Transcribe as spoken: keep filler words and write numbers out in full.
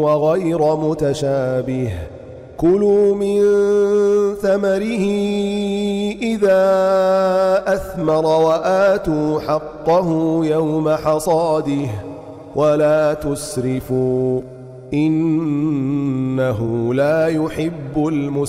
وغير متشابه كلوا من ثمره إذا أثمر وآتوا حقه يوم حصاده ولا تسرفوا إنه لا يحب المسرفين.